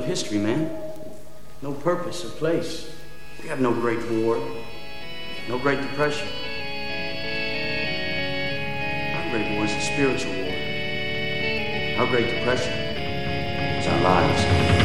history, man. No purpose or place. We have no great war, no Great Depression. Our great war is the spiritual war. Our Great Depression is our lives.